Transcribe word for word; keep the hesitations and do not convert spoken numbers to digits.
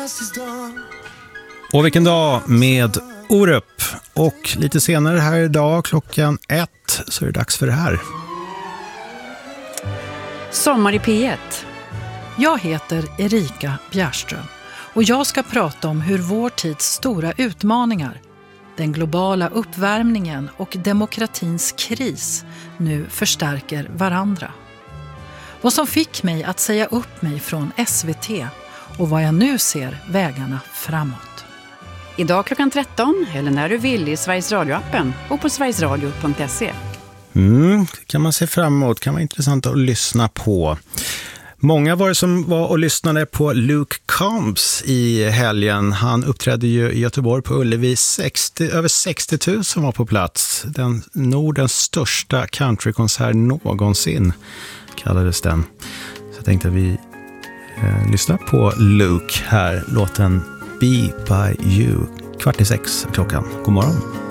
Och vilken dag med Orup. Och lite senare här idag klockan ett så är det dags för det här. Sommar i P ett. Jag heter Erika Bjärström och jag ska prata om hur vår tids stora utmaningar, den globala uppvärmningen och demokratins kris nu förstärker varandra. Vad som fick mig att säga upp mig från S V T och vad jag nu ser vägarna framåt. Idag klockan tretton eller när du vill i Sveriges Radio-appen och på sverigesradio punkt se. Mm, kan man se fram emot, kan vara intressant att lyssna på. Många var det som var och lyssnade på Luke Combs i helgen. Han uppträdde ju i Göteborg på Ullevi. sextio, över sextio tusen var på plats. Den Nordens största countrykonsert någonsin kallades den. Så jag tänkte att vi eh, lyssnar på Luke här. Låten Be By You. Kvart i sex klockan. God morgon.